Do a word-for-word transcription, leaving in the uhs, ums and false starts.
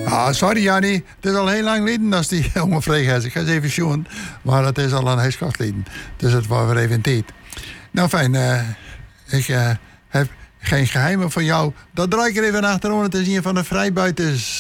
Ah, sorry Jannie, het is al heel lang geleden als die jongen vrij is. Ik ga eens even zien, maar het is al een huiskracht geleden. Dus het was weer even tijd. Nou fijn, uh, ik uh, heb geen geheimen van jou. Dat draai ik er even achterom. Het is een van de vrijbuiters